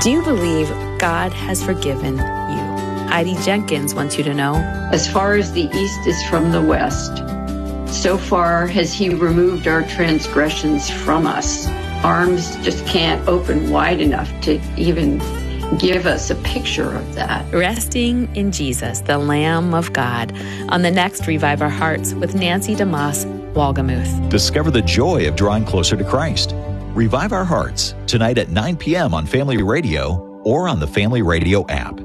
Do you believe God has forgiven you? Heidi Jenkins wants you to know. As far as the east is from the west, so far has he removed our transgressions from us. Arms just can't open wide enough to even give us a picture of that. Resting in Jesus, the Lamb of God, on the next Revive Our Hearts with Nancy DeMoss Walgamuth. Discover the joy of drawing closer to Christ. Revive Our Hearts, tonight at 9 p.m. on Family Radio or on the Family Radio app.